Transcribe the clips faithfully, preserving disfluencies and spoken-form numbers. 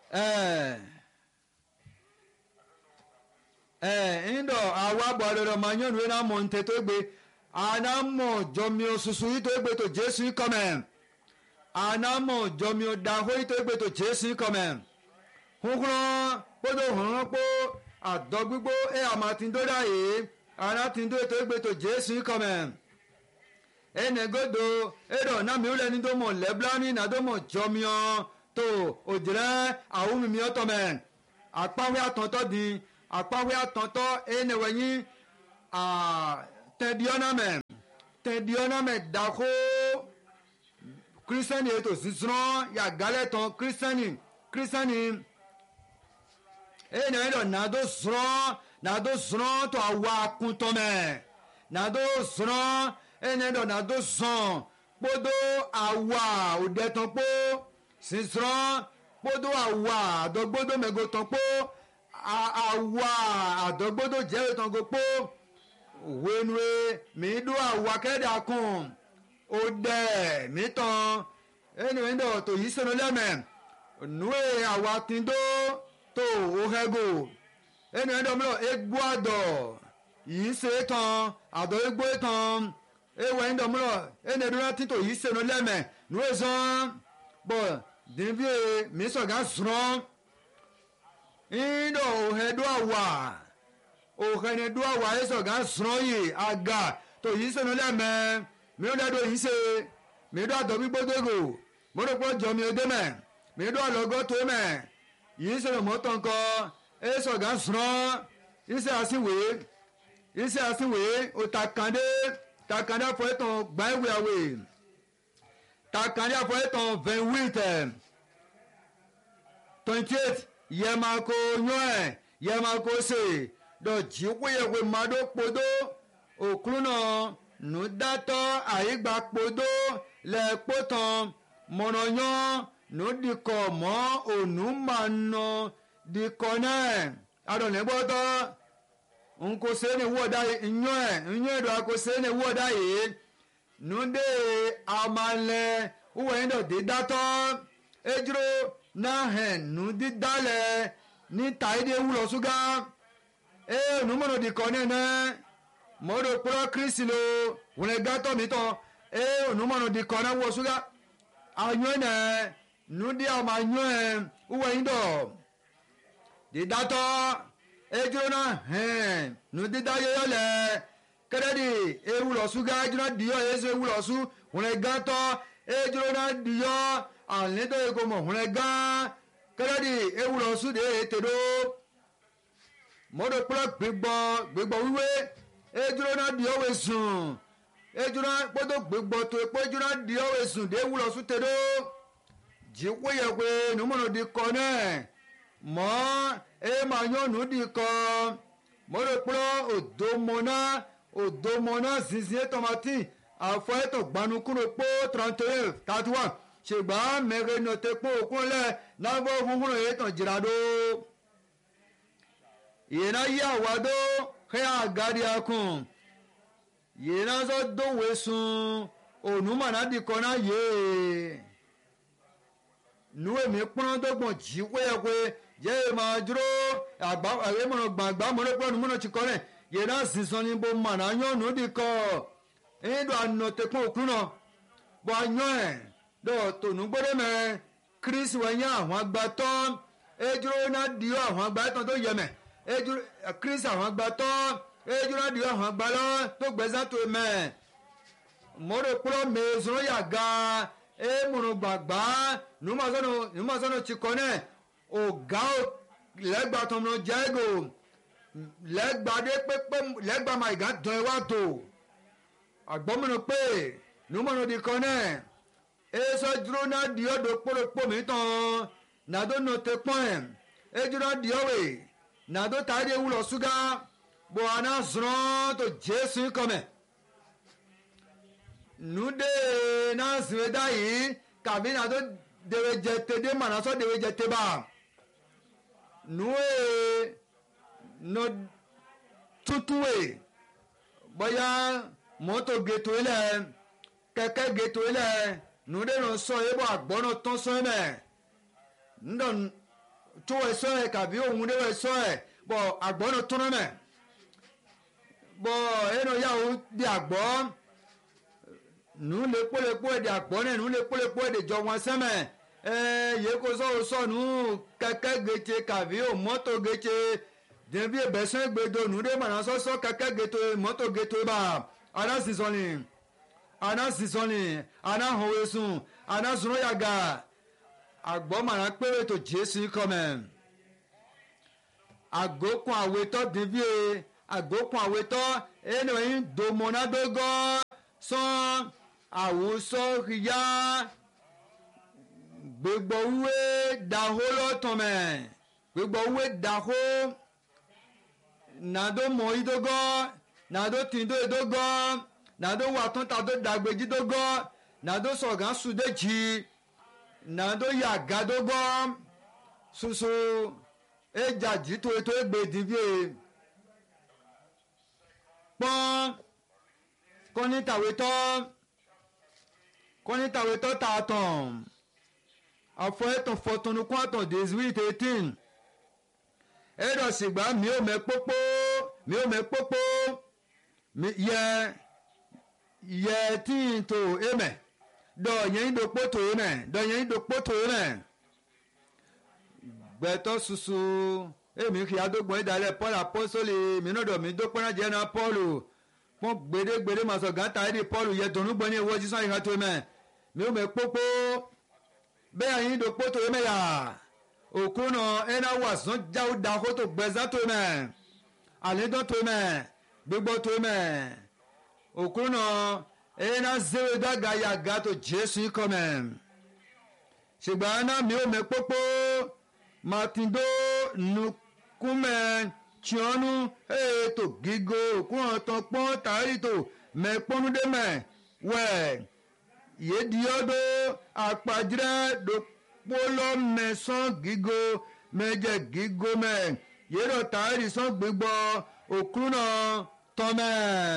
eh eh ndo awa gbọdọdọ ma yan we na mo nte to gbe anamo jomi osusu to gbe to Jésù come anamo jomi odaho to gbe to Jésù come hunkuran podo hunran po adogbigbo e amatindo daye anatindo to gbe to Jésù come enegodo edo na mi ule ni do mo leblani na do mo jomi o to odire awumi mi otomen apawe atonto di apawe atonto eneweyin a tediona men tediona men dako Christiani eto sisron ya galeton Christiani Christiani ene edo na do sron na do sron to awa kunto men na do sron ene edo na do son podo awa odeton po sisron podo awa adogbodo mego ton po awa adogbodo jere ton go po wenwe mi do awa keda kun ode mi ton ene ndo to yisono leme nuwe awa tindo to ohego ene ndo mlo egbo ado yise ton ado egbo ton ewe ndo mlo ene do ti to yisono leme nuwe zon bo denvie mi so ga sron indo ohedo awa ohene do awa eso ga sron yi aga to yisono leme mi o do yise mi do ado bi gbodego mo ro po jo mi ode me mi do logo to me yise mo ton ko eso ga sron ise asiwe ise asiwe o takande takande fo ton gba ewe awe takande fo ton vingt-huit twenty-eight yemako yoe yemako se do jiwe we mado podo okruno nu dato aigba podo le poton monoyan nu diko mo onu mano diko ne adone bodo unko se ne woda yoe yoe do ko se ne woda yi nu de amale uwe ndo de dato ejro na hen nu di dale ni taide wulo suga e nu mono di kone na modo pro krisilo wole gato mi to e nu mono di kone wo suga anyo na nu di ama nyo e uwe indo di dato ejro na hen nu di daye yole keredi e wulo suga ejro di yo ese wulo su wole gato ejro na di yo alendo ego mo hune gan keredi ewuro sude tedo modo pro gbegbo gbegbo wiwe ejuro na di owe sun ejuro podo gbegbo to epo ejuro di owe sun de ewuro su tedo jiwe yewe nu mono di ko ne mo e ma yan nu di ko modo pro odomona odomona zizie tomati afo eto gbanu kuro po trente et un thirty-one ṣùgbọ́n mẹ́rin ní ọ̀tẹ̀ pé òkun lẹ̀ lábọ́ fúnfún rẹ̀ tàn jìràdó. ìyẹnà yí àwàdó kẹ́ àgárí akùn ìyẹnà sọ dòwe sun ònùmọ̀nà dìkan náà yé. nuwe mi kpọ́n dọ́gbọ̀n jí wéyẹ̀wé yẹ́ máa dúró àgbà àwẹ̀ mọ̀nà gbàgbà mọ̀nà pé ọ̀nùmọ̀nà ti kọ́ rẹ̀ ìyẹnà sísan ní bó mọ̀nà yọ̀nù dìkọ̀ ẹ̀yìn dọ̀ àná ọ̀tẹ̀ pé òkun náà bọ̀ àyàn ẹ̀ do tonu gbọ́dọ̀ me Chris wanya àwọn agbato ejuro na dio àwọn agbato tó yeme ejuro Chris àwọn agbato ejuro na dio àwọn agbalo tó gbeza tó me moro pro mezo yaga e munu gbagba numa sono numa sono chikone o ga legba to no jego legba de pepe legba my god do wa to agbomono pe numa no di kone eso dúró náà di ọdọ kpọlọpọ mi tán nàdó nà tẹ pọ́n ẹ̀ ejúra di ọ̀wẹ̀ nàdó tàdé wúlọ̀ ṣúgà bọ̀ àná zùrọ̀ tó Jésù kọ́mẹ̀ nùdé náà sìnwé dá yìí kàbí nàdó dèwé jẹtẹ dé mànàsọ dèwé jẹtẹ bá nùwé nà tutuwé bọ́yá mọ́tò gètò ilẹ̀ kẹ̀kẹ́ gètò ilẹ̀ nude no so ebo agbono ton so me ndo tó wẹ̀ sọ ẹ̀ kàbí òun dé wẹ̀ sọ ẹ̀ bọ̀ àgbọ̀ náà tún mẹ́ bọ̀ ẹnu yà ó di àgbọ̀ nù lè kpólépó èdè àgbọ̀ náà nù lè kpólépó èdè jọ wọn sẹ́mẹ̀ ẹ̀ yẹ kó sọ̀rọ̀ sọ̀nù kẹ̀kẹ́ gètè kàbí ò mọ́tò gètè dèbí ẹ̀bẹ̀sẹ̀ gbèdò nù dé mọ̀nà sọ́sọ́ kẹ̀kẹ́ gètè mọ́tò gètè bá àná sísọ́ni àná sísọ́ni àná hòwe sùn àná sùn yàgà àgbọ̀ mọ̀nà péré tó Jésù kọ́mẹ̀ àgókùn àwetọ́ dèbí àgókùn àwetọ́ ẹnu ẹ̀yìn dòmọ́nádógọ́ sọ́n àwòsọ ìyá gbogbo wúwe dàhó lọ́tọ̀mẹ̀ gbogbo wúwe dàhó nàdó mọ̀ ìdógọ́ nàdó tìǹdó ìdógọ́ nàdó wàtún tàdó dàgbèjì dógọ́ nàdó sọ̀gán sùdéjì nàdó yàgá dógọ́ soso ẹ̀jàjì tó ètò ẹgbẹ̀dìbíye pọ́n kọ́nítàwétọ́ kọ́nítàwétọ́ tààtàn afọ ẹ̀tàn fọtọ̀nùkún àtàn dèzíwìtì eighteen ẹ̀rọ sìgbà mi ò mẹ́ pópó mi ò mẹ́ pópó yẹ yẹ tí n tó emẹ̀ dọ̀ yẹn ń dòpó tó emẹ̀ dọ̀ yẹn ń dòpó tó emẹ̀ gbẹ̀tọ́ susu èmi kì í adógbọ̀n ìdálẹ̀ Paul apọ́sọ́lì mi náà dọ̀ mí dópó náà jẹ́ náà Paul pọ́n gbèdégbèdé máa sọ gàtà ẹ̀dí Paul yẹ tòun gbọ́n ní ewé sísan ìhà tó mẹ́ mi ò mẹ́ pópó bẹ́ẹ̀ yín do kpótó yẹn mẹ́ yà òkú nọ ẹ̀ná wà sọ́n jáwó da kótó gbẹ̀zá tó mẹ́ àlédọ́ tó mẹ́ gbégbọ́ tó mẹ́ òkú nọ ẹ̀ná zéwé dàgà yà gàtó Jésù kọ́ mẹ́ ṣùgbọ́n náà mi ò mẹ́ pópó màtìndó nukumẹ́ tiọ́nu ètò gígo òkú ọ̀tọ̀ pọ́n tààrí tó mẹ́ pọ́núdé mẹ́ wẹ̀ yediọdọ akpadzrẹ dokpolọ mẹsàn gígo mẹjẹ gígo mẹ yedọ tààrí sàn gbígbọ òkúnà tọmẹ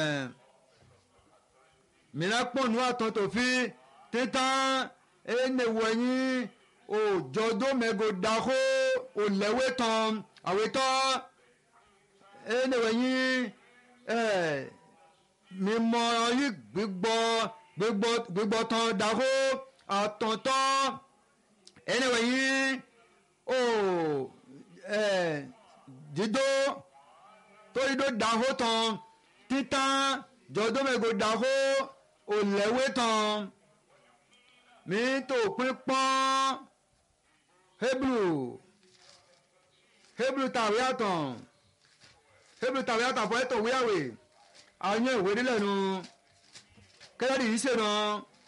mìlápọ̀nù àtọ̀tòfin títàn ẹnẹwẹ̀yìn òjọ́dọ́mẹ́gò dàkó òlẹ́wé tán àwẹ̀tọ́ ẹnẹwẹ̀yìn ẹ̀ mímọ́ yìí gbígbọ́ gbígbọ́ tán dàkó àtọ̀tọ́ ẹnẹwẹ̀yìn ò ẹ̀ dídó tó dídó dàkó tán títàn jọ́dọ́mẹ́gò dàkó òlẹ́wé tán mi tó pín pọ́n hebrew hebrew tàwé àtàn hebrew tàwé àtàn fún ẹ̀tọ́ wíyàwé àwọn ìwé nílẹ̀ nu kẹ́lẹ́dì yìí ṣe náà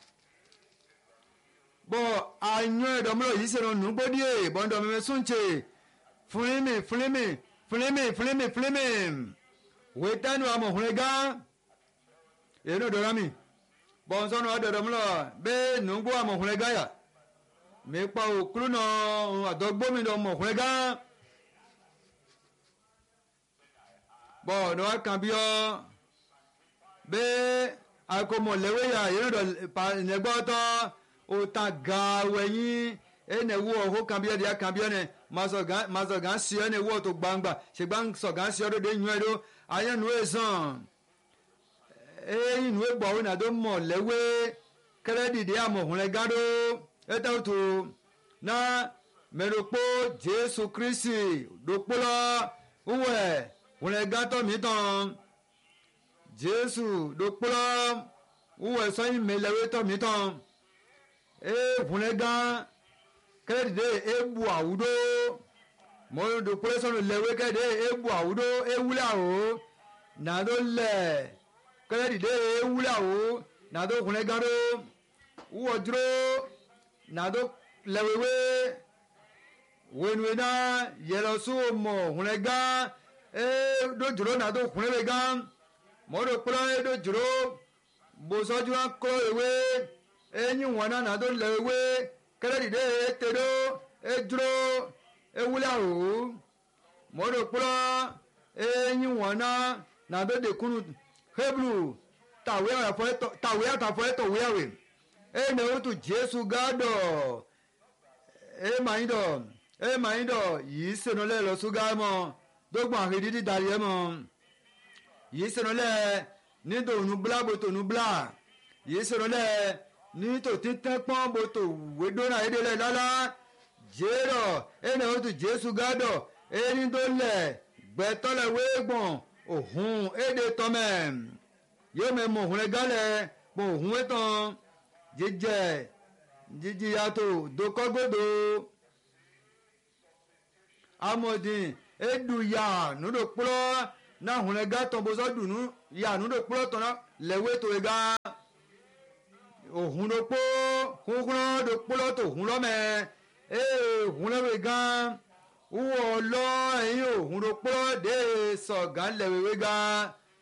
bọ́ àyàn ẹ̀dọ̀mọ́lọ̀ yìí ṣe náà nùgbọ́díè bọ́ndọ̀ mímẹ́ súnṣe fúnlẹ́mì fúnlẹ́mì fúnlẹ́mì fúnlẹ́mì fúnlẹ́mì wẹ́tẹ́nu amọ̀húnrẹ́ gán èyí dọ̀rọ̀ mi bọ́nsọ́nù ọ̀dọ̀dọ̀mọ́lọ̀ bẹ́ẹ̀ nùgbọ́ amọ̀húnrẹ́ gáyà mi pa òkúrú náà àdọ́gbómìnà amọ̀húnrẹ́ gán bọ́ ọ̀dọ̀ wa kàn bí ọ́ bẹ́ẹ̀ akomọ̀lẹ́wẹ́yà èyí dọ̀ ẹ̀gbọ́tọ̀ òtà gàwẹ̀yìn ẹnẹ̀wò ọ̀hó kàn bí ọ́ di akàn bí ọ́ nẹ̀ mazọ̀gán sí ọ́ ẹnẹ̀wò ọ̀tọ̀ gbangba ṣègbọ́n sọ̀gán sí ọ́ dòde yún ẹ̀ dó ayélu ẹ̀sán eyín ìwé gbọ̀ ọ́nà tó mọ̀ lẹ́wé kẹ́rẹ́dìdì àmọ̀húnrẹ́ gádó ẹ̀tọ́ tó ná mẹ́rọ̀pọ̀ Jésù Kristi dòpọ̀lọ́ wúwẹ̀ húnrẹ́ gátọ́ mi tán Jésù dòpọ̀lọ́ wúwẹ̀ sọ́yìn mẹ́lẹ́wé tọ́ mi tán ẹ̀ húnrẹ́ gán kẹ́rẹ́dìdì ebu àwùdó mọ́ dòpọ̀lọ́ sọ́nù lẹ́wé kẹ́rẹ́dìdì ebu àwùdó ewúlẹ̀ àwò nàdó lẹ̀ kẹ́lẹ́dìdé ewúlàwó nàdó kùnẹ́ gánró wúwọ́dúró nàdó lẹ́wẹ́wé wẹ́nuwé náà yẹlọ́sùn mọ̀ kùnẹ́ gán ẹ́ dójúró nàdó kùnẹ́ wé gán mọ́dó kúrọ́ ẹ́ dójúró bòsọ́jú wọn kúrọ́ ewé ẹ̀yìn wọn náà nàdó lẹ́wẹ́wé kẹ́lẹ́dìdé tẹ̀dó ẹ̀dúró ewúlàwó mọ́dó kúrọ́ ẹ̀yìn wọn náà nàdó dẹkùnú hebrew tàwé àtàfọ́ ẹ̀tọ̀ wíyàwé ẹ̀nà òtù Jésù gádọ̀ ẹ̀ máa ń dọ̀ e ma yin do yi seno le lo suga mo dogbo ahiri di dari e mo yi seno le ni do nu bla bo to nu bla yi seno le ni to titen pon bo to we do na ede le lala jero ene o tu Jesu gado eni do le gbeto le we gbon ohun ede to me yo me mo hun le gale bo ohun etan jeje jiji yato do kogodo amodin edu ya nudo plo na hun le gato bo so dunu ya nudo plo to na lewe to ega ohun do po hunhun do plo to hun lo me eh hun le gan uwo lo eyin ohun do plo de so gan lewe gan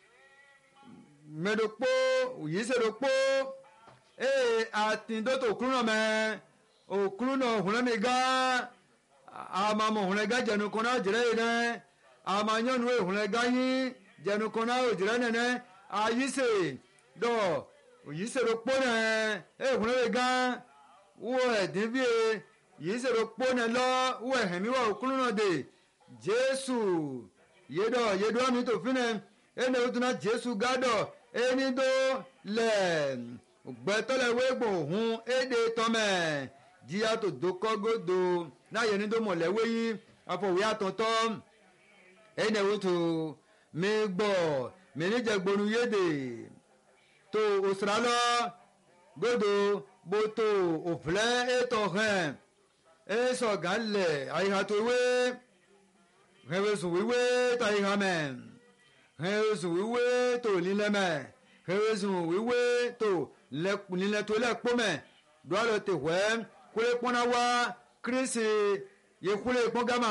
medo po yi se do po ee atindo to kunu me o kunu no hun me ga ama mo hun ga jenu kona jire ne ama nyonu e hun ga yin jenu kona o jire ne ne ayise do yi se ro po ne e hun me ga wo e din bi yi se ro po ne lo wo e hemi wa kunu no de Jesu yedo yedo mi to fine ene o tuna Jesu gado eni do le gbẹtọlẹ wẹgbọ ohun èdè tọmẹ jíya tó dókọgódò náyẹ ní tó mọlẹwé yín afọwé àtọtọ ẹnẹ wo tó mi gbọ mi níjẹ gbonu yédè tó òsèrálọ gbọdọ bó tó òfìlẹ ètò hẹn èso gàlẹ àyíká tó wé hẹwẹsùn wíwé tó àyíká mẹ hẹwẹsùn wíwé tó lílẹ mẹ hẹwẹsùn wíwé tó nílẹ̀ tó lẹ̀ kpọ́ mẹ́ dọ́ọ̀lù tẹ̀ wẹ́ kúlé kpọ́nà wá kírísì yẹ kúlé kpọ́n gama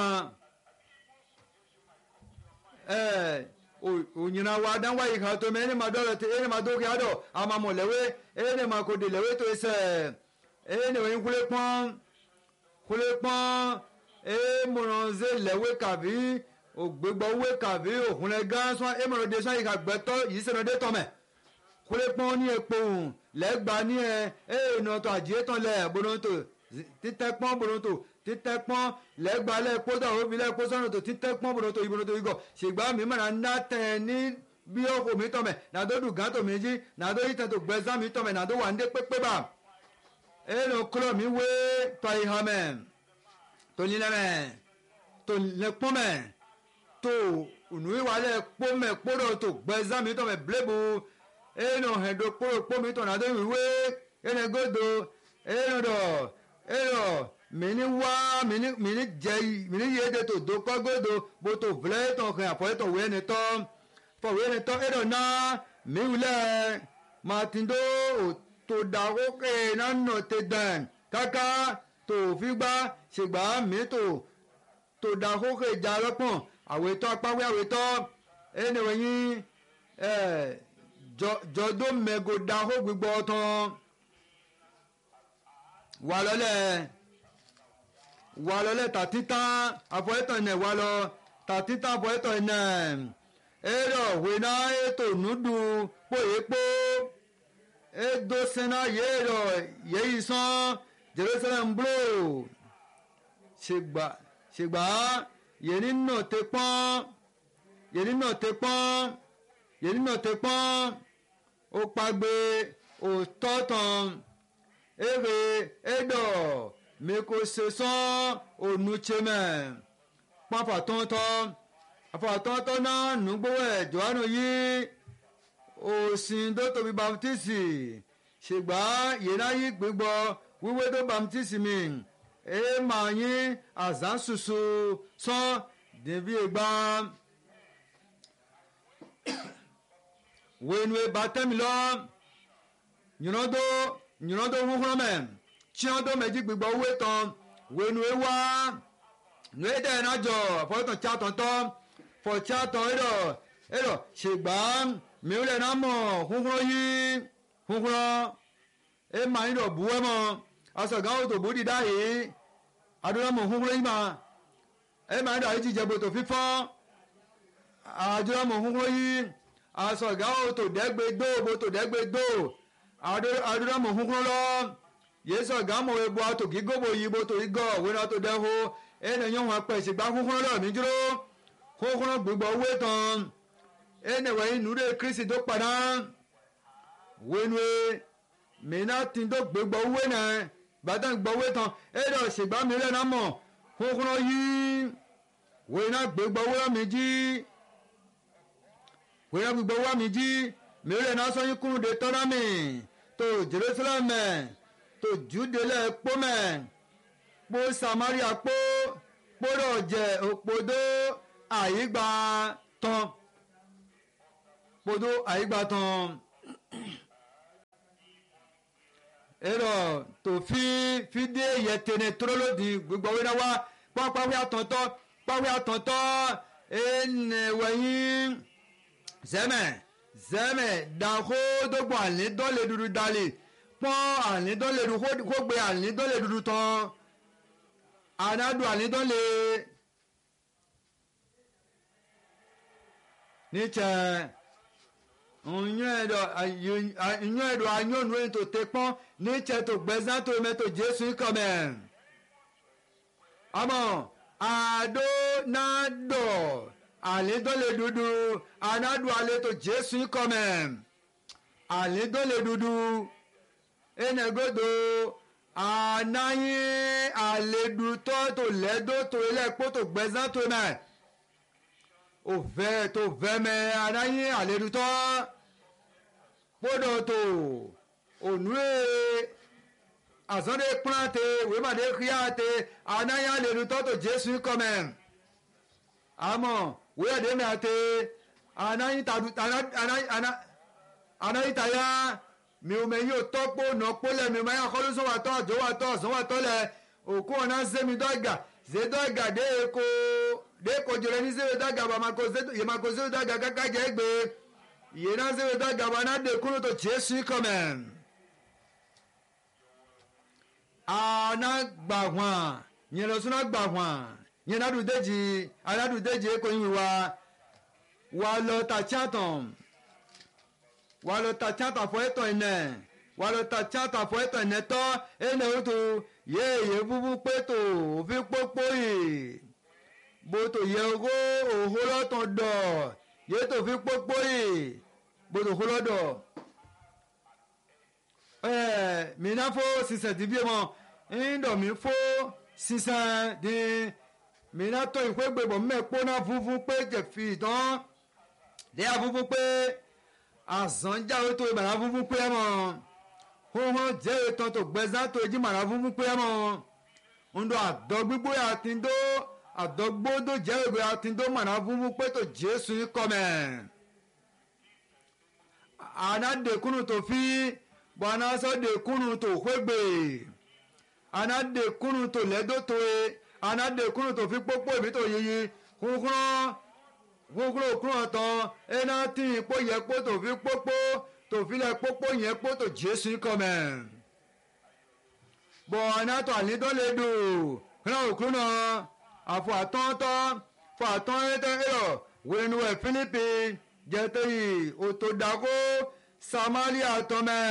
ẹ̀ ònyìnà wá dánwá yìí kàtó mẹ́ ẹni ma dọ́ọ̀lù tẹ̀ ẹni ma dókè àdọ̀ àmà mọ̀ lẹ́wẹ́ ẹni ma kò dé lẹ́wẹ́ tó ẹsẹ̀ ẹni wọ́n kúlé kpọ́n kúlé kpọ́n ẹ̀ mọ̀nàzẹ́ lẹ́wẹ́ kàbí ògbégbọ́ wẹ́ kàbí òhunlẹ̀ gán sọ́n ẹ̀ mọ̀nàdé sọ́n yìí kà gbẹ́tọ́ yìí sẹ́nu dé tọ́ mẹ́ kúlé kpọ́n ní epo lẹ́gbà ní ẹ ẹ̀ nọ̀tò àjíyé tán lẹ̀ bononto títẹ́ pọ́n bononto títẹ́ pọ́n lẹ́gbà lẹ̀ kpọ́tà òbí lẹ̀ kpọ́ sọ́nà tó títẹ́ pọ́n bononto ìbononto igọ̀ ṣègbà mi mọ̀nà ńdá tẹ̀ ní bí ọkọ̀ mi tọ̀mẹ̀ nàdó dùgán tó mi jí nàdó yìí tẹ̀ tó gbẹ́sán mi tọ̀mẹ̀ nàdó wà ndé pépé bá ẹ̀ nọ kúlọ̀ mi wé tọ́ ìhà mẹ́ tó nílẹ̀ mẹ́ tó lẹ̀ pọ́n mẹ́ tó ònúwìwà lẹ̀ kpọ́ mẹ́ kpọ́dọ̀ tó gbẹ́sán mi tọ̀mẹ̀ blébu eno hendo kporo kpomi to na do wiwe ene godo eno do eno mini wa mini mini je mini yede to do ko godo bo to vle to kan apo to we ne to fo we ne to eno na mi wule matindo to da o ke na no te dan kaka to fi gba se gba mi to to da ko ke ja lopon awe to apawe awe to ene we yin eh jọdọ mẹgo daho gbígbọ tán wà lọlẹ wà lọlẹ tàtítà àfọyẹtọ ẹnẹ wà lọ tàtítà àfọyẹtọ ẹnẹ ẹrọ wẹnà ètò nùdù pòyèpò èdò sẹnà yẹrọ yẹyì sàn Jerusalem blo ṣègbà ṣègbà yẹnì nà tẹ pọ́n yẹnì nà tẹ pọ́n yẹnì nà tẹ pọ́n ó pàgbé òtọ́tàn èrè ẹ̀dọ̀ mẹ́kò sẹ́sán ònùchẹ́mẹ̀ pàfàtọ́tọ́ àfàtọ́tọ́ náà nùgbọ́wẹ̀ jọ́ánù yìí òsìn tó tóbi bàmtísì ṣègbà yẹnà yìí gbígbọ́ wíwé tó bàmtísì mi ẹ̀ máa yín àzán ṣoṣo sán dèbí ẹgbà. wenwe batemi lọ nyunodo nyunodo huhun mẹ tiẹndo mẹji gbigbo owó tán wenwe wá nue dẹ n'adzɔ fọyọtọ tsi atọtọ fọtsi atọ ẹdọ ẹdọ ṣègbà miwu lẹ n'amọ huhun yi huhun ema yi dọ buwẹ mọ asọgawo tó budi da yi adúlámọ huhun yi ma ema yi dọ ayi jíjẹ bòtò fífọ adúlámọ huhun yi. Asọ̀gá o tó dẹ́gbẹ́ dó o tó dẹ́gbẹ́ dó adúlámọ̀ hunkun lọ yesu gamo ebo ato gigobo yibo to igo wena to deho ene yon wa pe se gba kokoro lo mi dúró kokoro gbogbo we tan ene we inu re Kristi do padà wenwe mina tin do gbogbo we na badan gbo we tan ene o se gba mi le na mo kokoro yi wena gbogbo we mi ji wena gbogbo wa mi ji mi le na so yin kunu de torami to Jerusalem to Jude le po me po Samaria po poro je opodo ayigba tan podo ayigba tan ero to fi fide yetene trolodi gbogbo we na wa papa we atonto pa we atonto en weyin zeme zeme da ho do bo ale do le duru dale pon ale do le du ko gbe ale do le duru tan anadu ale do le ni che onyo edo onyo edo anyo nu to te pon ni che to gbezan to me to Jesu come amo ado nado ale do le dudu anadu ale to Jesu come ale do le dudu enegodo anaye ale du to to ledo to ile po to gbezan to me o ve to ve me anaye ale du to podo to onue azode plante we ma de kriate anaye ale du to to Jesu come amo we de me ate anayi ta anayi ana anayi ta ya mi o me yo topo no pole mi ma ya kholu so wa to jo wa to so wa to le oku ona se mi doga ze doga de ko de ko jore ni se doga ba ma ko ze ye ma ko ze doga kaka je gbe ye na se doga ba na de kunu to Jesu come ana gba wan yen lo suna gba wan yen na du deji ala du deji ko yin wa wa lo ta chaton wa lo ta chata fo eto ene wa lo ta chata fo eto ene to ene oto ye ye bubu peto fi popo yi bo to ye go oholo ton do ye to fi popo yi bo to holo do eh mi na fo sise di bi mo ndo mi fo sise di mi na to ipe gbegbo me po na fufu pe je fi dan de afufu pe azanja o to mara funfun pe mo hohon je etan to gbezan to ji mara funfun pe mo ndo adogbigbo atindo adogbodo je egbe atindo mara funfun pe to Jesu come ana de kunu to fi bana so de kunu to kwegbe ana de kunu to ledo to e ana de kunu to fi popo bi to yiyi hohon gbogbo kúrò tán ẹná tí ipò yẹ pò tó fi pópó tó fi lẹ pópó yẹn pò tó Jésù kọmẹ bọ ẹná tó àlídọ́ lè dùn kíná òkú náà àfọ àtọ́ntọ́ fọ àtọ́ntọ́ ẹ̀rọ wẹnu ẹ̀ Fílípì jẹ́tẹ̀yì òtòdàkó Samaria tọ́mẹ̀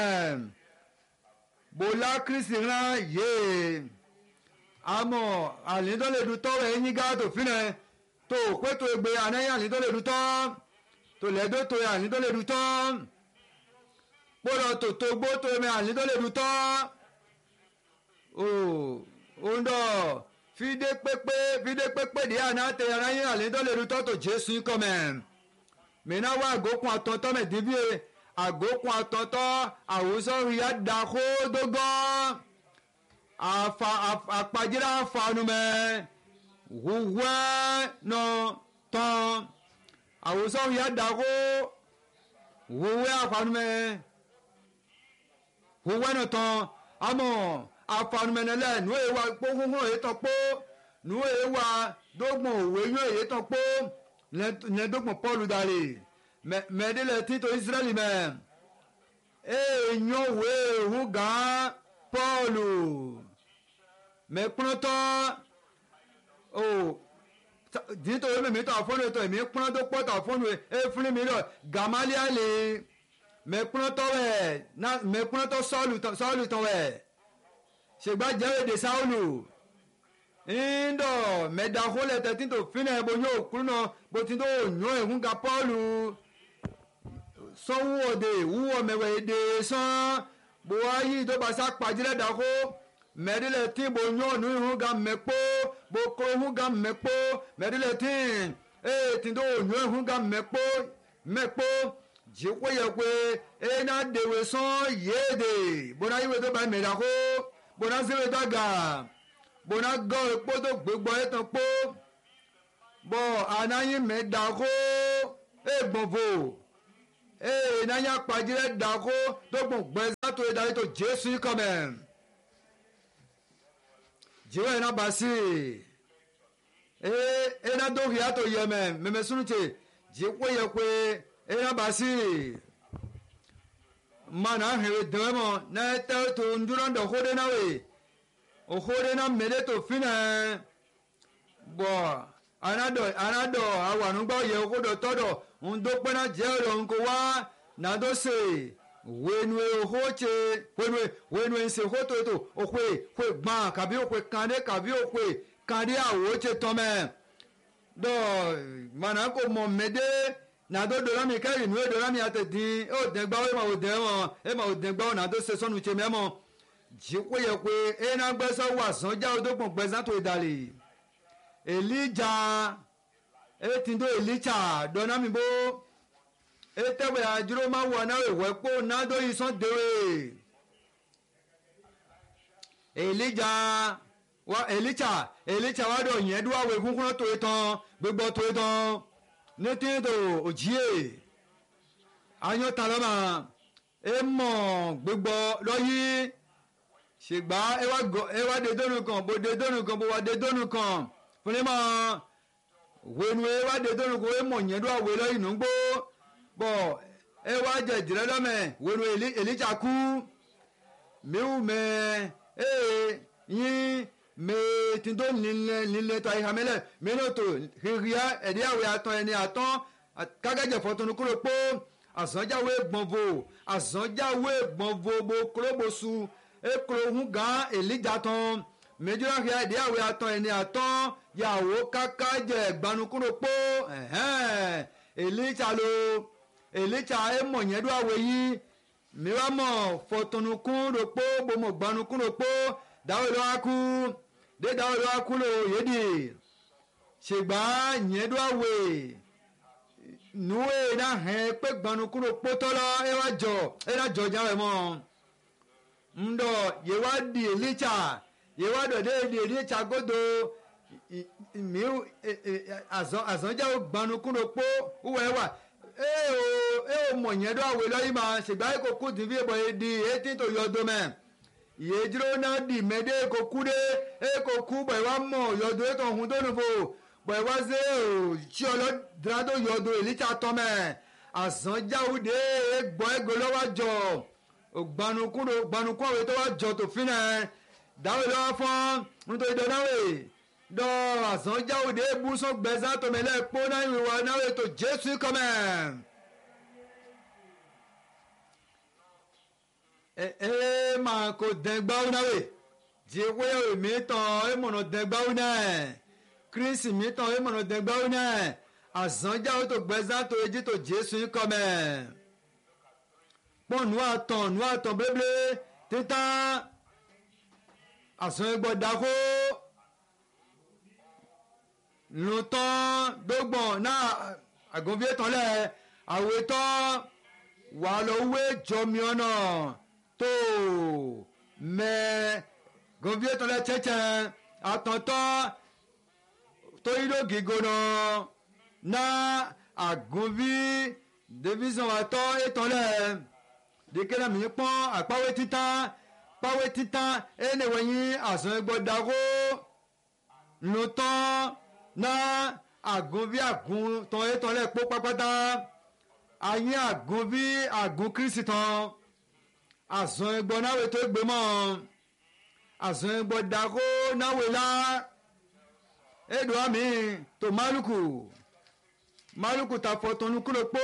bọ́lá Kristi rán yé àmọ́ àlídọ́ lè dùn tọ́wọ̀ ẹ̀yìn gá tó fi náà tó pé tó egbe anáyà ní tó lè du tán tó lẹ́dọ́ tó yà ní tó lè du tán kpọ́dọ̀ tó tó gbó tó ẹ̀mẹ́ àní tó lè du tán o ò ń dọ̀ fídé pépé fídé pépé di àná tẹ anáyà àní tó lè du tán tó Jésù kọ́mẹ̀ mìíràn wá àgókùn àtọ̀tọ̀ mẹ́tìbíye àgókùn àtọ̀tọ̀ àwùsọ̀ ìyá dàkó dógán àfà àpàjìrà àfànumẹ́ wúwẹ́ nọ tán àwòsàn yà dàgó wúwẹ́ àfànumẹ́ wúwẹ́ nọ tán àmọ́ àfànumẹ́ nílẹ̀ nù èyí wa kpókókó èyí tán kpó nù èyí wa dógbòn òwe yóò èyí tán kpó ní dógbòn Pọ́ọ̀lù dàlè mẹ́ẹ̀dẹ́lẹ̀ títò Ísírẹ́lì mẹ́ èyí yóò wé ewu gán Pọ́ọ̀lù mẹ́kúnátọ́ o dito eme mi to afonu to emi pon to po to afonu e fun mi lo Gamalieli me pon to we na me pon to Saulu to Saulu to we ṣègbà jẹ́ èdè sáwùlù ńdọ̀ mẹ́dàkólẹ̀ tẹ̀tí tó fínẹ̀ bó yóò kúrú náà bó ti tó yàn ẹ̀hún ka pọ́ọ̀lù sọ́wọ́ òde wúwọ́ mẹ́wẹ́ èdè sán bó wá yí tó bá sá pàjẹ́lẹ̀ dàkó mẹ́dílẹ̀ tí bó yàn ní ìhún ga mẹ́pọ́ bó kó ìhún ga mẹ́pọ́ mẹ́dílẹ̀ tí ẹ̀ tí tó yàn ìhún ga mẹ́pọ́ mẹ́pọ́ jìkó yẹ pé ẹ̀ náà dèwé sán yéèdè bó náà yíwé tó bá mẹ́dàkó bó náà síwé tó gà bona gọ epo tó gbégbọ ẹ tán pọ bọ anayin mẹ dàkó ẹ gbọnfò ẹ nanya pàjẹrẹ dàkó tó gbọn gbẹzá tó ẹ darí tó jésù kọmẹ jìwọ ẹ náà bá sí ẹ ẹ náà tó hìá tó yẹ mẹ mẹmẹ sunu tè jìkó yẹ pé ẹ náà bá sí mana hẹwẹ dẹwẹ mọ náà tẹ tó ń dúró ń dọ kó dé náà wẹ ohore na mmele to fina bo anado anado awanugba ye okodo todo ndo pena jero nko wa na do se wenwe ohoche wenwe wenwe se hoto to okwe kwe gba kabi okwe kande kabi okwe kande awoche tome do mana ko mo mede na do do mi keri nu do mi atedin o degba we ma o de won e ma o degba na do se sonu che memo jìkó yẹ pé ẹnà gbẹ́sọ̀ wà sànjà odógbòn gbẹ́sán tó dalè èlíjà ètìndó èlíjà dọ́nàmìbó ètẹ̀wé àdúró máa wọ̀ náà ìwẹ̀ pọ̀ nádó ìsàn dèrè èlíjà wà èlíjà èlíjà wà dọ̀ yẹn dúwà wẹ̀ kúnkún tó tán gbégbọ́ tó tán nétìndó òjìyè anyọ́tàlọ́mà èmọ̀ gbégbọ́ lọ́yí ṣègbà ẹwà dédónù kan bó dédónù kan bó wà dédónù kan fúnimọ wẹnu ẹwà dédónù kan wẹ mọ yẹn do àwẹ lọ inú gbó bọ ẹwà jẹjẹrẹ lọmẹ wẹnu èlíjà kú miwu mẹ ee yín mẹ tìǹtò nílẹ nílẹ tó àyíhámẹlẹ mẹnọtò hìhìá ẹdí àwẹ àtọ ẹni àtọ kágẹjẹ fọtúnú kúrò pọ àsánjáwé gbọnvò àsánjáwé gbọnvò bó kúròbòsù ekuro hun gan èlíjà tán méjìlá hìá ìdí àwẹ̀ àtàn ẹni àtàn yàwó káká jẹ gbanukúrò pó èlíjà lo èlíjà èmọ̀ yẹn dún àwẹ̀ yìí mìíràn mọ̀ fọ̀tọ̀nukúrò pó gbọmọ̀ gbanukúrò pó dáwọ̀ lọ́wọ́ kú dé dáwọ̀ lọ́wọ́ kú lò yédì ṣègbà yẹn dún àwẹ̀ nuwé náà hẹ́n pé gbanukúrò pó tọ́lọ́ ẹ wá jọ ẹ náà jọ jáwé mọ́ ndo yewa di elicha yewa do de di elicha godo mi azon azon ja gbanukuno po uwe wa e o e o mo yen do awe lo yi ma se gba ko ku di bi bo di eighteen to yodo me ye jiro na di mede ko ku de e ko ku bo wa mo yodo e to hun do nu fo bo wa se o chi olo drado yodo elicha to me azon ja u de e gbo e go lo wa jo gbanukúrò gbanukú àwọn tó wá jọ tó fi náà dáwọ́ lọ́wọ́ fún nítorí dọ́náwé dọ́ àsánjáwòdé búsọ̀ gbẹ̀sán tòmẹ́lẹ̀ pọ́ náà ìwà náà ètò jésù kọ́mẹ̀. ẹ ẹ máa kó dẹ́gbáwó náà wè jíwé mi tán ẹ mọ̀nà dẹ́gbáwó náà kírísì mi tán ẹ mọ̀nà dẹ́gbáwó náà àsánjáwó tó gbẹ̀sán tó ejì tó jésù kọ́mẹ̀. pọ́n nu àtàn nu àtàn bébélé títà àsán ẹgbọ́ dákó lùtàn dógbọ̀n náà àgọ́nfẹ́ tán lẹ̀ àwẹ̀ tán wà lọ́wọ́ jọmi ọ̀nà tó mẹ́ gọ́nfẹ́ tán lẹ̀ tsẹ́tsẹ́ àtọ̀tọ̀ tó yí ló gígo náà náà àgọ́nfẹ́ division àtọ̀ ètò lẹ̀ dikela mi pọ́n àpáwé títà páwé títà ẹnì wọ̀nyí àsán ẹgbọ́ dàgó lùtàn náà àgùn bí àgùn tán ètò lẹ̀ pọ́ pápátá ayé àgùn bí àgùn kírísì tán àsán ẹgbọ́ náwó tó gbé mọ́ àsán ẹgbọ́ dàgó náwó lá ẹ̀dùn àmì tó málùkù málùkù ta fọ̀tọ̀nù kúrò pọ́.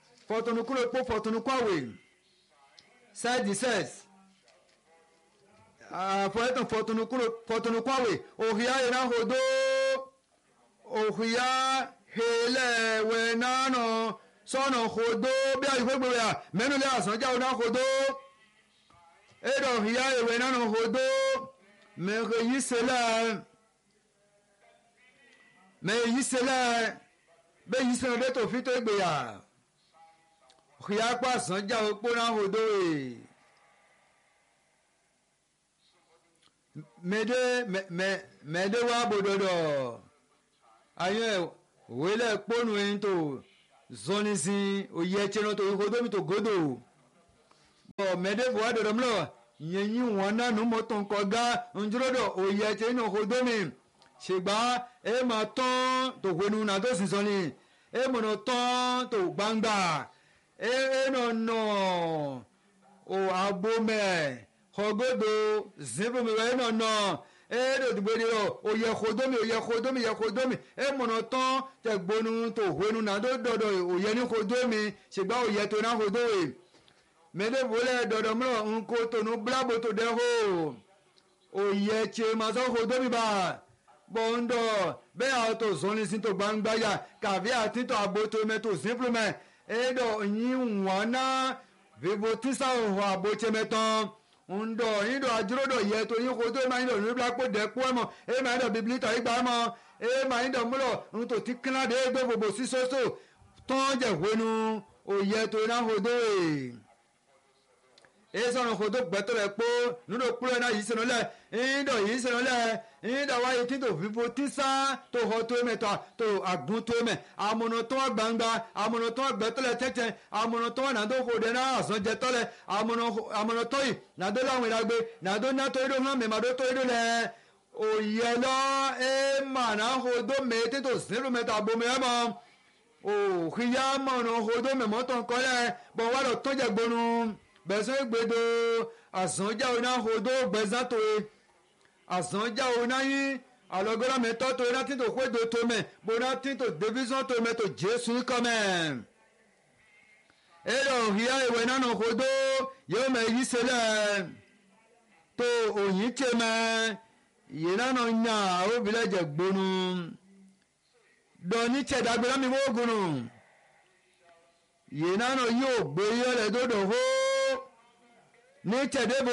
fọtọnukúrò pọ fọtọnukú àwẹ̀ side says afɔɛtɔ fɔtunukuro fɔtunukɔwe ohia yina hodo ohia hele wɛnanɔ sɔnɔ hodo bí a yìí gbogbo ya mɛnu lé asɔnjà wòna hodo eɖɔ ohia ewe nanɔ hodo mɛhe yi se lɛ mɛhe yi se lɛ bɛ yi se lɛ bɛ tó fi tó egbe ya ohia kpɔ asɔnjà wò kpɔ na hodo ye. mede me me mede wa bododo aye wele kponu into zonisi oye cheno to hodo mi to godo bo mede wa dodo mlo yenyi wona nu moton koga njrodo oye cheno hodo mi segba e ma ton to wenu na do sisoni e mo no ton to gbangba e e no no o abome hogodo zibu mi wẹ́n náà nọ ẹ ló dìbò di ọ òye kodomi òye kodomi òye kodomi ẹ mọ̀nà tán tẹ gbónú tó hónú náà tó dọ̀dọ̀ òye ní kodomi ṣùgbà òye tó náà kodowe mẹ́lẹ́ wọlé dọ̀dọ̀ mìíràn nǹkó tónú bíláàbò tó dẹ́ hó òye tse máa sọ kodomi bá bọ̀ ń dọ̀ bẹ́ẹ̀ àwọn tó zọ́ni sí tó gbangba yá kàfí àti tó àbò tó mẹ́ tó sípùlù mẹ́ ẹ dọ̀ yín wọ́n náà vivo tísà òhò àbò tse mẹ́ tán. ndo indo ajurodo ye to yin ko to ma indo ni bla ko de po mo e ma indo biblita igba mo e ma indo mulo n to ti kna de do bobo si so so ton je wenu o ye to na hodo e e so no hodo gbeto re po nudo pro na yi se no le indo yi se no le indo wa yi ti to vivo tisa to ho to me to to agun to me amono to gbangba amono to gbeto le tete amono to na do ho de na asan je to le amono amono to yi na do lawin dagbe na do na to ido han me ma do to ido le oye lo e ma na ho do me ti to siru me ta bo me mo o khiya mo no ho do me mo ton ko le bo wa lo to je gbonu beso gbedo asan ja ona ho do gbezan to e asan ja ona yin alogora me to to na ti to ko do to me bo na ti to division to me to Jesu come ero hiya ewe na no ho do yo me yi sele to oyin che me yi na no nya o bile je gbonu do ni che dagbera mi wo gunu yi na no yo gbe yo le do do ho ní tẹ̀débò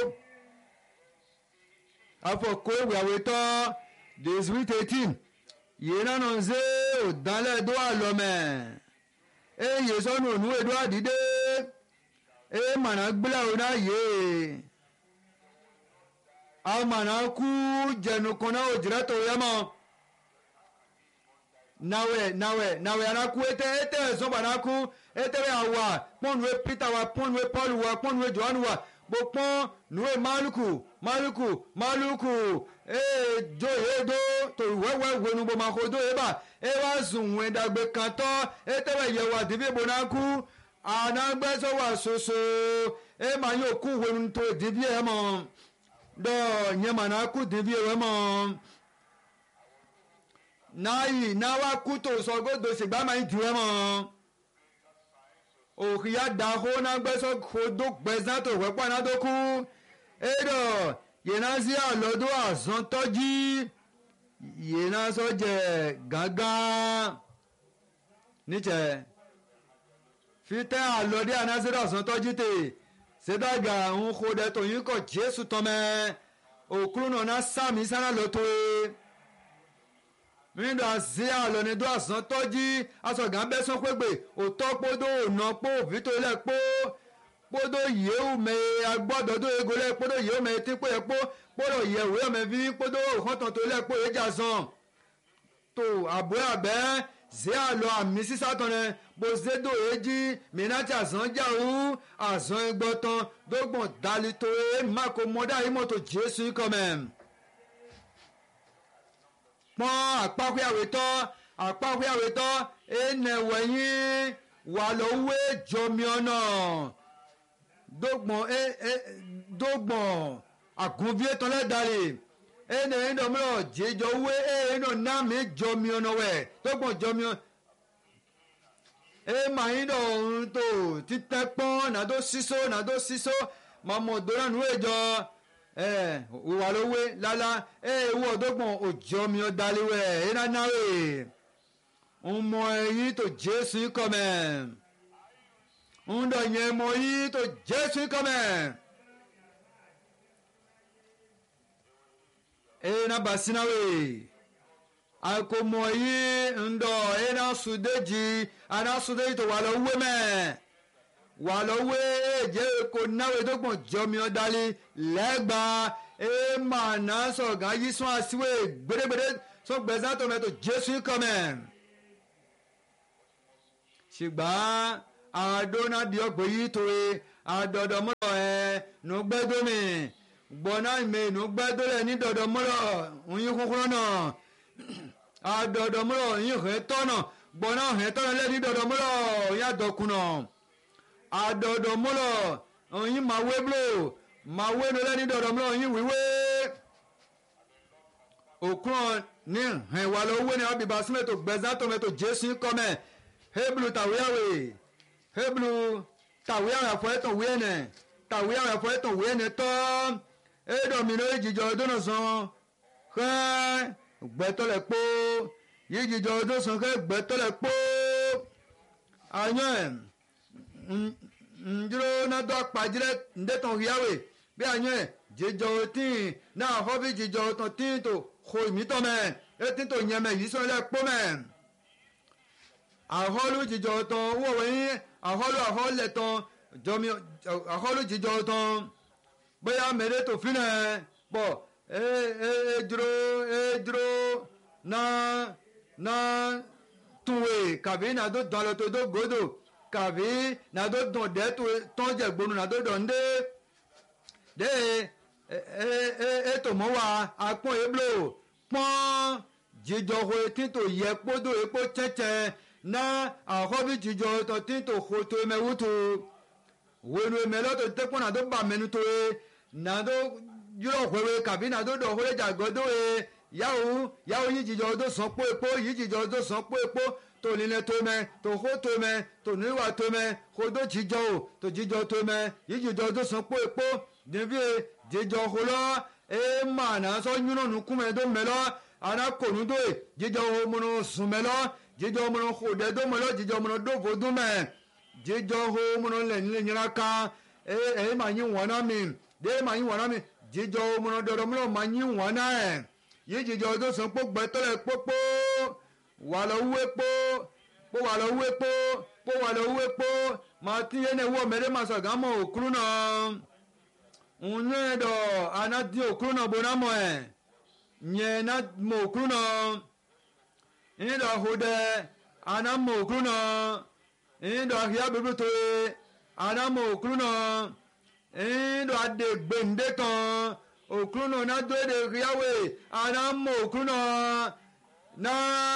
afọ̀kọ́ ìwé àwẹ̀tọ́ this week eighteen yìí náà ń ṣe òdánlẹ̀ tó àlọ́mẹ̀ èyí sọ́nù ònú èdò àdídé èyí màná gbílẹ̀ òun náà yé àwọn màná kú jẹnu kan náà òjìrẹ́ tó yẹ mọ́ nawẹ nawẹ nawẹ anaku ete ete ẹsọba anaku etere awa pọnue Peter wa pọnue Paul wa pọnue Johan wa bo pọn nue Maluku Maluku Maluku ee jo edo to wẹwẹ wẹnu bo ma ko do eba e wa sun wẹ dagbe kan tọ etere yẹwò àdìbí bo naku anagbẹsọ wa soso e ma yóò kú wẹnu tó dìbí ẹ mọ dọ yẹn ma naku dìbí ẹ mọ. Nayi nawa kuto sogodo sigba ma idiwe mo okiya daho na gbeso kodo gbezan to wepa na doku edo yena si alodo asan toji yena so je gangan niche fite alode anasiro asan toji te sedaga un khode to yin ko Jesu tome okuru na sami sana lotoe mílíọ̀nù àti àlọ́nidó àsán tọ́jí asọ̀gán bẹ́sán pégbè òtọ́ kpódó ònà kpó òfìtò lẹ̀ kpó kpódó yéwù mẹ agbọ́dọ̀dó ego lẹ̀ kpódó yéwù mẹ tí kpó yẹ kpó kpódó yẹ̀wù yẹ mẹ fi kpódó òkàntàn tó lẹ̀ kpó yẹ dza sàn tó àbúrò àbẹ́ zé àlọ́ àmì sísátọ̀ nẹ bozédò èjì mìíràn tí àsán jáwù àsán ẹgbọ́tàn dógbọ̀n dalító ẹ máko mọ́dá yìí mọ́tò Jésù kọ́mẹ̀. pọ́n àpáwíàwé tọ́ àpáwíàwé tọ́ ẹnẹ̀wẹ̀yìn wà lówó jọmi ọ̀nà dógbọ̀n dógbọ̀n àgùnfíẹ́ tọ́lẹ̀ darí ẹnẹ̀ ẹnìdọ̀mọ́lọ̀ jẹjọ wé ẹnà nàmì jọmi ọ̀nà wẹ̀ dógbọ̀n jọmi ọ̀nà ẹ mà yín dọ̀ ọ̀hún tó títẹ́ pọ́n nàdó sísó nàdó sísó màmú dọ́rọ̀ nù ẹ̀jọ́ eh walowe lala eh wo dogbon ojo mi odaliwe ina nawe umo yi to Jésù come undo yen mo yi to Jésù come ina basinawe akomo yi ndo ina sudeji ana sudeji to walowe me walowe je ko nawe dogbon jomi odali legba e mana so gan yi sun asiwe gbedegbede so gbeza to me to Jésù come ṣùgbọ́n àdóná di ọgbẹ́ yìí torí àdọ̀dọ̀mọ́lọ̀ ẹ̀ nùgbẹ́dọ́mì gbọ́ná ìmẹ̀ nùgbẹ́dọ́lẹ̀ ní dọ̀dọ̀mọ́lọ̀ òyìn kúkúrọ́ náà àdọ̀dọ̀mọ́lọ̀ òyìn hẹ́ tọ́nà gbọ́ná hẹ́ tọ́nà lẹ́ni dọ̀dọ̀mọ́lọ̀ òyìn àdọ̀kùnà àdọ̀dọ̀mọ́lọ̀ òyìn màwé blò màwé lẹ́ni dọ̀dọ̀mọ́lọ̀ òyìn wíwé òkúrọ̀ ní hẹ̀wà lọ́wọ́ ní àbíbá símẹ́tò gbẹ̀zá tọ́mẹ́tò Jésù kọ́mẹ́ heblu tawiawe heblu tawiawe afọẹtàn wíẹnẹ tawiawe afọẹtàn wíẹnẹ tọ edomino ejijọ ọdún sàn kẹ gbẹtọlẹ kpó yíjijọ ọdún sàn kẹ gbẹtọlẹ kpó anyẹ ndúró nàdó akpadzrẹ ndétàn hiawe bí anyẹ jijọ tín náà họbi jijọ tán tín tó xɔ ìmítọ mẹ etí tó nyẹmẹ yìí sọ lẹ kpó mẹ. Aholu jijọ tán wọ́wọ́ yín aholu ahọ́lẹ̀ tán jọmi aholu jijọ tán bóyá mẹ́rẹ́ tó filẹ̀ bọ̀ ẹ ẹ ẹ dúró ẹ dúró náà náà túwé kàbí nàdó dọ̀lọ́ tó dó gòdò kàbí nàdó dùn dẹ́ tó tán jẹ̀ gbónú nàdó dọ̀ ndé dé ẹ ẹ ẹ tó mọ́ wa akpọ́n eblo pọ́n jijọ ho etí tó yẹ kpódò ekpó tsẹ́tsẹ́ na ahobi jijọ tọtí tó xɔ tó mẹ wutu wenu mẹ lọtọ tẹkpọ nàdó ba mẹnu tó ye nàdó yọrọ xɔwe kàbí nàdó dọ xɔwe dzagbọ tó ye yawu yawu yi jijọ tó sɔn kpó ekpó yi jijọ tó sɔn kpó ekpó tó nílẹ tó mẹ tó xɔ tó mẹ tó níwà tó mẹ xɔ tó jijọ o tó jijọ tó mẹ yi jijọ tó sɔn kpó ekpó dèbí jijọ xɔ lọ ẹ mà nà sọ nyúnọ nukumẹ tó mẹ lọ àná kònú tó ye jijọ xɔ mọnà sùn mẹ lọ jijọ mọnà xɔdẹ tó mọ lọ jijọ mọnà dófo tó mẹ jijọ xɔ mọnà lẹni nyina kan ẹ ẹ ma nyi wọnà mi de ma nyi wọnà mi jijọ mọnà dọdọ mọnà ma nyi wọnà ẹ yi jijọ tó sàn kpó gbẹtọ lẹ kpókpó wàlọ wúwe kpó kpó wàlọ wúwe kpó kpó wàlọ wúwe kpó ma ti yé ne wọ mẹrẹ ma sọ gàn mọ òkúrú nà ǹyẹ dọ àná di òkúrú nà bọ nà mọ ẹ nyẹ nà mọ òkúrú nà. Indo hude anamo okruno indo ahia bibuto anamo okruno indo ade gbende kan okruno na do de riawe anamo okruno na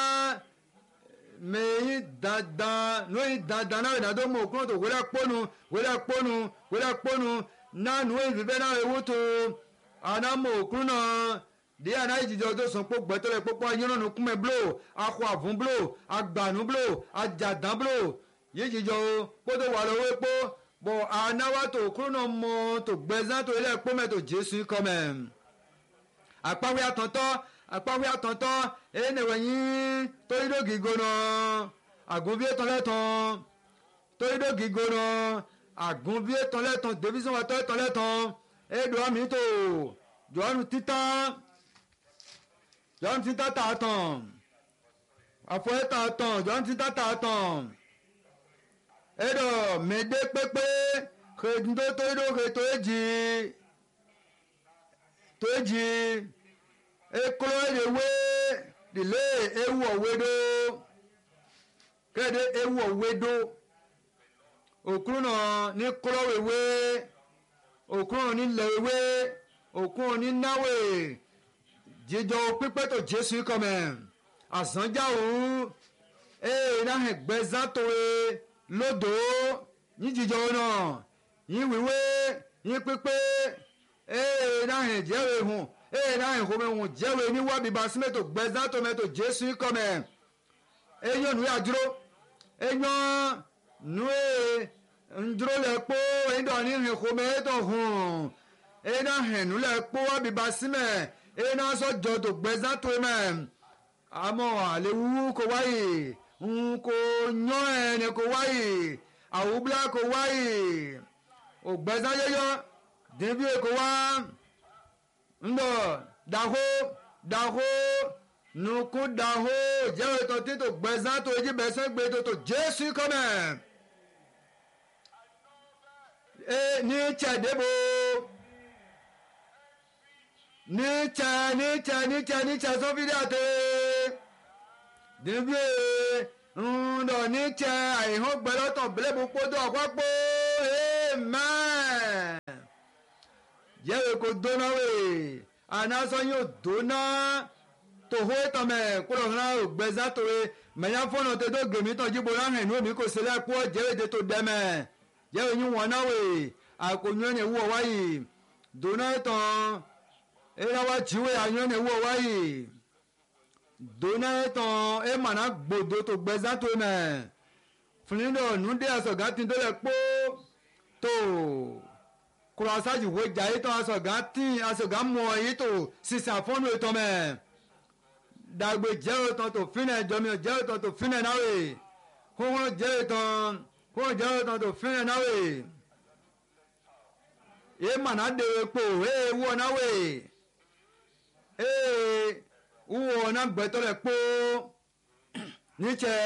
meyi dada no dada na na do mo okruno to wela ponu wela ponu wela ponu na no bibe na ewuto anamo okruno di ana ijijọ tó sàn pé gbẹtọrẹ pópó ayélujára kúnmẹ blo akọ àfún blo agbànú blo ajàdán blo yíjijọ kótó wà lọ́wọ́ epo bọ̀ anáwó tó kúrò náà mọ tó gbẹ̀zán tó ilé ẹ̀pọ́ mẹ́tò Jésù kọ́mẹ̀. àpáwé àtọ̀ntọ́ àpáwé àtọ̀ntọ́ ẹnìwẹ̀ yín tó yídó gígo náà àgùnbí ètò lẹ́tàn tó yídó gígo náà àgùnbí ètò lẹ́tàn dèbísọ̀ wà tó ètò lẹ́tàn ẹ̀dùn àmì tó jọ̀ọ́nù títàn. John ti ta ta tán àfọ ẹ ta tán John ti ta ta tán ẹdọ mẹdẹ pépé xèdúndó tó yídó xe tó èjì tó èjì ekolo eɖewé ɖìlé ewu ọ̀wéɖó kéde ewu ọ̀wéɖó òkúrúnà ní kúrọ̀wéwé òkúrúnà ní lẹ̀wéwé òkúrúnà ní náwé jíjọ pípẹ́ tó Jésù kọ́mẹ̀ àsánjá òun ee náà gbẹ̀zán tówe lódò ní jíjọ náà yín wíwé yín pípẹ́ ee náà jẹ́wé hùn ee náà ìhòmẹ̀ hùn jẹ́wé ní wábí basímẹ́tò gbẹ̀zán tó mẹ́tò Jésù kọ́mẹ̀ eyín ònú yà dúró eyín nú ee ndúró lẹ̀ kpó eyín dọ̀ ní ìhòmẹ̀ tó hùn ena henu le kpo abiba sime ena so jodo gbeza to me amo alewu ko wayi nko nyo ene ko wayi awubla ko wayi ogbeza yeyo debi ko wa ndo daho daho nuku daho je to ti to gbeza to ji bese gbe to to Jesu come e ni chadebo ni cha ni cha ni cha ni cha so video te debi ndo ni cha ai ho gbe lo to ble bu podo apapo amen je ko dona we anaso yo dona to ho to me ko lo na gbeza to we me ya fono te do gemi to jibo la hen no mi ko se le po je de to de me je yin won na we akonyo ne wo wa yi dona to e la wa jiwe anyo ne wo wa yi dona to e mana gbodo to gbeza to me flindo nu de aso ga tin do le po to kurasaji wo jaye to aso ga tin aso ga mo yi to sisa fonu to me dagbe jero to to fine jomi jero to to fine na we ho ho jero to ho jero to to fine na we e mana de po e wo na we e wo na gbe to le po ni che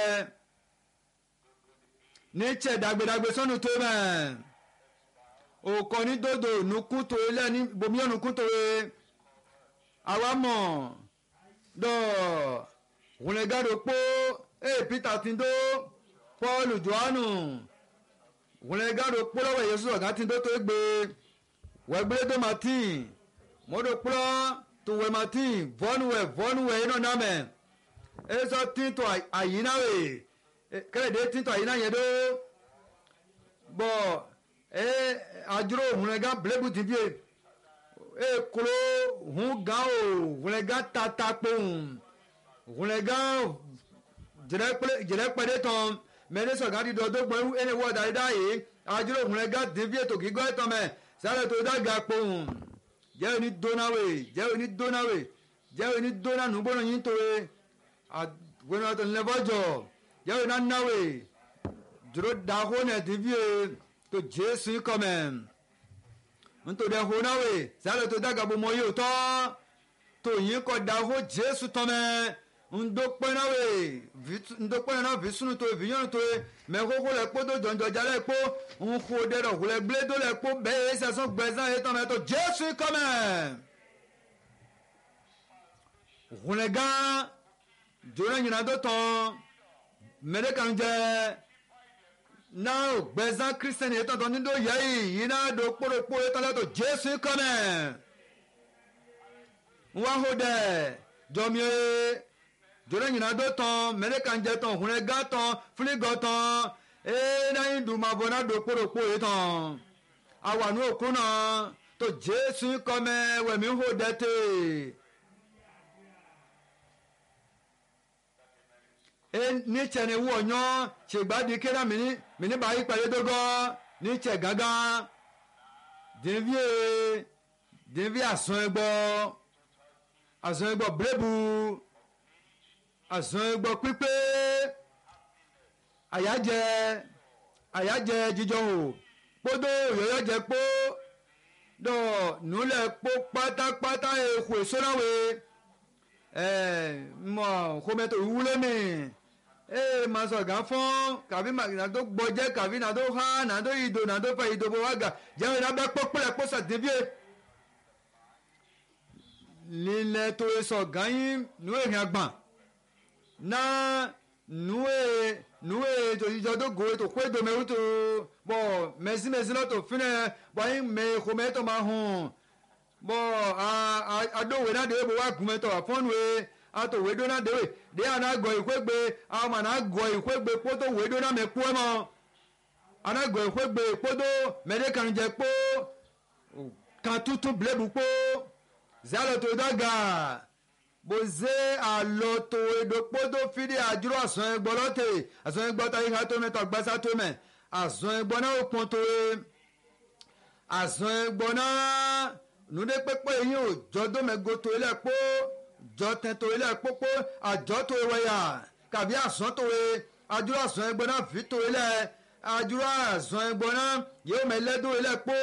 ni che dagbe dagbe sonu to me o ko ni dodo nukun to ile ni bomi onukun to we awa mo do wunegado po e Peter tindo Paul Joanu wunegado po lo Yesu oga tindo to egbe we gbe do Martin modo po to we Martin vonwe vonwe ino na me e so tin to ayina we kele de tin to ayina yen do bo e ajuro wunega blebu tibie e kuro hun ga o wunega tata pon wunega jere pede ton mene so ga di do do gbo ene wo da da yi ajuro wunega divie to gigo eton me sare to da ga pon je ni donawe je ni donawe je ni dona nu bono yin to we a wona to levojo je na nawe juro da ho ne divie to Jesu come nto de ho na we sale to daga bo mo yo to to yin ko da ho Jesu to me ndo pe na we ndo pe na visunu to viyon to me ho ho le po do jonjo jale po un ho de ro le ble do le po be se so gbezan e to me to Jesu come hulega jona nyina do to mere kan je now gbẹ̀zán Christian yìí tọ̀tọ̀ nínú yẹ yìí náà do kpórókpó yìí tọ́lẹ̀ tó Jésù kọ́mẹ̀ wọ́n hó dẹ̀ jọmíye jọlẹ̀ yìí náà do tán mẹ́rẹ́kànjẹ́ tán hùnẹ́gá tán fúlígọ̀ tán ee náà yìí dùn máa bọ̀ náà do kpórókpó yìí tán àwọn òkú náà tó Jésù kọ́mẹ̀ wẹ̀mí hó dẹ̀ tẹ̀. e ni che ne wo nyo che gba di kera mini mini ba yi pare dogo ni che gaga devie devie ason egbo ason egbo blebu ason egbo pipe ayaje ayaje jijo ho podo yoyo je po do nule po pátápátá e ku esonawe eh mo ko meto wule mi ee ma sọ gan fún kàbí na tó gbọjẹ kàbí na tó há na tó ìdò na tó fẹ ìdò bó wá gà jẹun iná bẹ pọpọlẹ pọsọ débíye lílẹ tó sọ gan yín nù èrìn àgbà náà nù è nù è tòjijọ tó gòrè tó kó èdò mẹrù tó bọ mẹsìmẹsì lọtò fínẹ bọyìn mẹkọ mẹtọ máa hùn bọ adówè náà dé bó wá gùn mẹtọ àfọnù ẹ ato wedo na dewe de ana go ikwegbe ama na go ikwegbe poto wedo na meku mo ana go ikwegbe poto mede kan je po kan tutu blebu po zalo to daga boze aloto edo poto fidi ajuro asan egbolote asan egbota iha to me to gbasa to me asan egbona opon to asan egbona nude kpekpe yi o dzɔ dome go to ilé kpó dzɔ tɛ to ilé kpókpó adzɔ to ewɛya kabi azɔn to ye adzro azɔn egbɔna vi to ilé adzro azɔn egbɔna yewu me lé do ilé kpó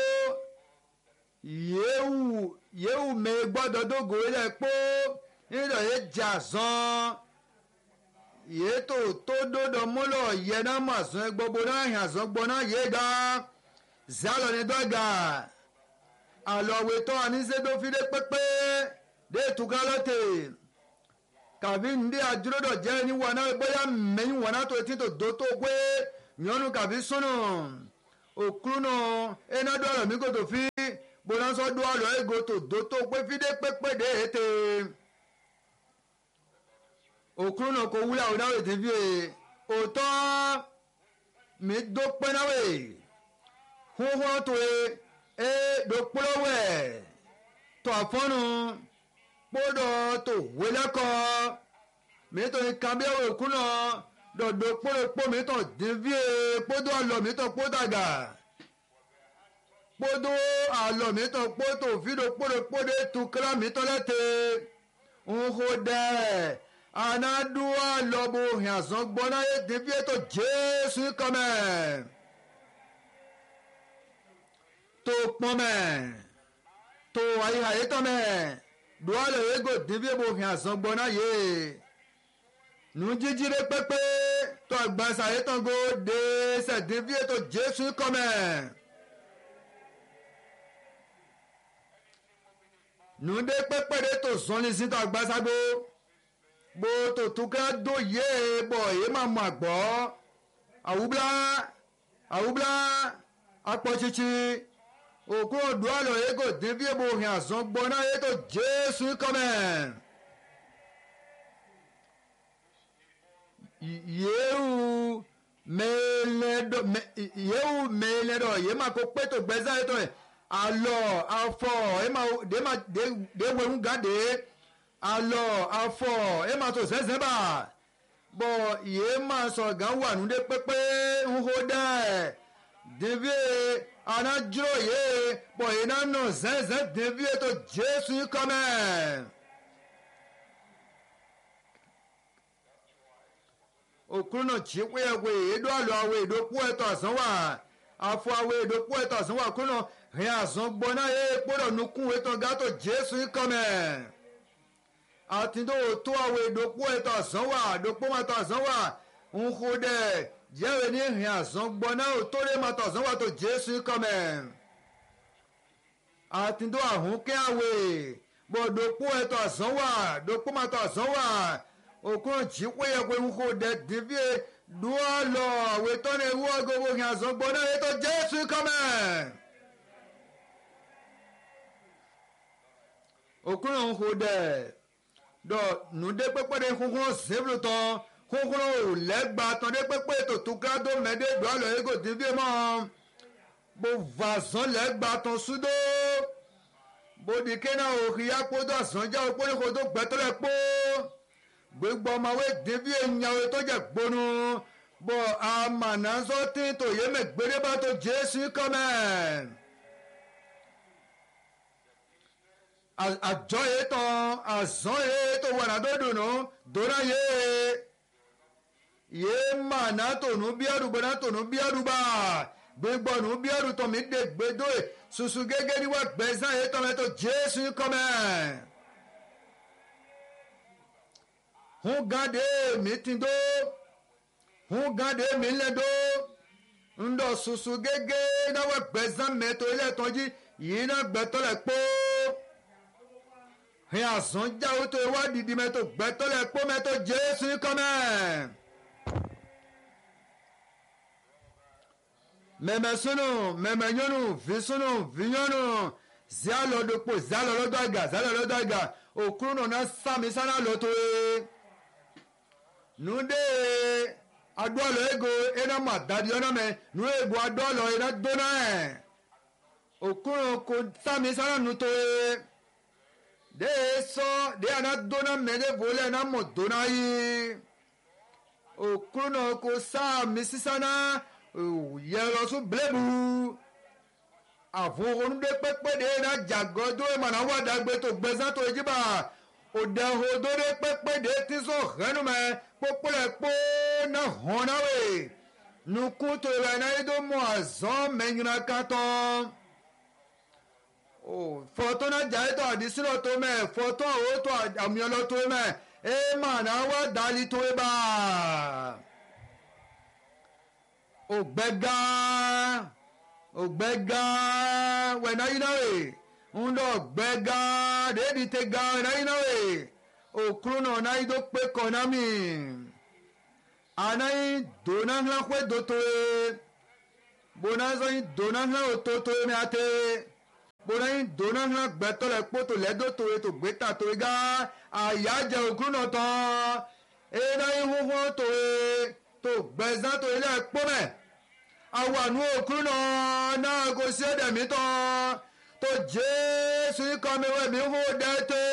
yewu yewu me gbɔdɔ do go ilé kpó yidɔ ye dze azɔn ye to to do dɔ mɔlɔ yena mo azɔn egbɔbo na hɛn azɔn gbɔna ye ga zalɔ ne dɔ ga. Alors weto anise do fi de kpekpe de tuka lote kabi ndi aduro do je ni wana boya meyin wana to ti to do to gbe nyonu kabi sunu okruno ena do alo mi go to fi bona so do alo e go to do to gbe fi de kpekpe de ete okruno ko wula o na we ti fi oto mi do pe na we ho ho to e e do kpolowɛ to afɔnu kpɔdɔ to welekɔ mitɔ kabiawo kunɔ dɔdo kpolokpo mitɔ divie kpodo alɔ mitɔ kpodaga kpodo alɔ mitɔ kpoto fido kpolokpo de tukla mitɔ lɛte ŋho dɛ anadu alɔ bo hiãzɔn gbɔna ye divie to Jesu kɔmɛ. To kpɔmɛ to ayiha ye tɔmɛ duale ego divi bo hɛn azɔn gbɔna ye nudzidzi ɖe kpekpe to agbasa ye tɔgo de sɛ divi to Jesu kɔmɛ nu ɖe kpekpe ɖe to zɔli si to agbasa go bo to tuka do ye bɔ ye ma mɔ agbɔ awubla awubla akpɔtsitsi. Òkú odò àlọ́ yẹ kò dín bí ebo hìn àzán gbọ́ná yẹ tó Jésù kọ́mẹ̀. Yéwu mẹ́lẹ́dọ̀ yéwu mẹ́lẹ́dọ̀ yé máa kó pé tó gbẹ́sà yẹ tó yẹ àlọ́ afọ́ yé máa dé máa dé wẹ̀hún gàdé àlọ́ afọ́ yé máa tó sẹ́sẹ́ bá bọ̀ yé máa sọ̀gá wà núdé pépé ń hó dẹ́ dèbí anadro ye bọ̀ iná nù zẹ́zẹ́ dèbí ètò Jésù kọ́mẹ́. Òkúrúnà tí wéyẹ̀wé èdò àlọ́ àwọ̀ èdò kú ẹ̀tọ́ àsán wà àfọ àwọ̀ èdò kú ẹ̀tọ́ àsán wà kúrúnà rìn àsán gbọ́ná yé kpọ́dọ̀ nukún ètò gàtò Jésù kọ́mẹ́. Àtìndó tó àwọ̀ èdò kú ẹ̀tọ́ àsán wà èdò kú ẹ̀tọ́ àsán wà ń kó dẹ̀. Jẹ́rìí ní ìrìn àzán gbọ́ná ò tó lè máa tọ̀sán wà tó Jésù kọ́mẹ̀. Àtìndó àhún kí àwè bọ̀ dòpó ẹ̀tọ̀ àzán wà dòpó máa tọ̀ àzán wà òkúrò jí péye pé ń kó dẹ̀ dìbí dúró lọ àwè tọ́ni ewu ọgọ́gbọ́ ìrìn àzán gbọ́ná yẹ tó Jésù kọ́mẹ̀. Òkúrò ń kó dẹ̀ dọ̀ nùdé pépé de kúnkún sèbúrú tán. Kúnkúrò lẹ́gba tọ́ndé pépé tòtú gádó mẹ́dé dùálọ̀ ego dìbí mọ́ bó vàzán lẹ́gba tán súdó bó di kéna òkìyà kpódó àsánjá òkpóníkó tó gbẹ́tọ́lẹ̀ kpó gbégbọ́ ọmọwé dìbí ìyàwó tó jẹ́ gbónú bó amànázọ́ tí tó yé mẹ́ gbére bá tó Jésù kọ́mẹ́. Àjọ yé tán àzán yé tó wà nádó dùnú dóná yé. Ye mana tonu biaru bana tonu biaru ba gbegbo nu biaru to mi de gbedo susu gege ni wa gbezan ye to me to Jésù kọ́mẹ̀. Hun gade mi tindo hun gade mi ledo ndo susu gege na wa gbezan me to ile tonji yi na gbeto le po he asan jawo to wa didi me to gbeto le po me to Jésù kọ́mẹ̀. Mẹ̀mẹ̀ sunu mẹ̀mẹ̀ nyɔnu vi sunu vi nyɔnu zialɔ dokpo zialɔ lɔdɔ aga zialɔ lɔdɔ aga okuru nɔna sami sana lɔto ye nude adu alɔ ego ena ma dadi ɔna mɛ nu ego adu alɔ ena dona yɛ okuru ko sami sana nuto ye de sɔ de ana dona mɛ de volɛ ena mɔ dona yi okuru nɔ ko sami sisana. Yẹlọ sún bílẹ̀bù àfọwọ́n dé pépédé náà jàgọ́ tó ẹ̀ mọ̀nà wà dàgbé tó gbẹ́sán tó ẹjí bá òdà òdó dé pépédé tí sọ hẹ́nu mẹ́ kpókpólẹ̀ kpó náà hàn náà wẹ̀ nukú tó ẹ̀ náà yìí tó mọ̀ àzọ́ mẹ́nyìnà kàtọ́ fọ́tọ́ náà jà ètò àdísílọ̀ tó mẹ́ fọ́tọ́ àwọn tó àmìọ́lọ́ tó mẹ́ ẹ̀ mọ̀nà wà dálí tó ẹ̀ bá ògbẹ́gá ògbẹ́gá wẹ̀nà yìí náà wẹ̀ ń lọ gbẹ́gá déèdì tẹ gá wẹ̀nà yìí náà wẹ̀ òkúrú náà náà yìí tó pé kọ̀ náà mi àná yìí dòná ńlá pé dòtò ẹ̀ bòná sọ yìí dòná ńlá òtò tó ẹ̀ mi àtẹ bòná yìí dòná ńlá gbẹ́tọ̀ lẹ̀ kpó tó lẹ́dọ̀ tó ẹ̀ tó gbé tà tó ẹ̀ gá àyájẹ òkúrú náà tán ẹ̀ náà yìí hóhó tó ẹ̀ tó gbẹ̀zán tó ẹ̀ lẹ́ kpó mẹ́ àwọn àánú òkúrú náà náà kò sí ẹ̀dẹ̀ mi tán tó jésù ikọ̀ mi wẹ̀ mí hó dẹ́ tó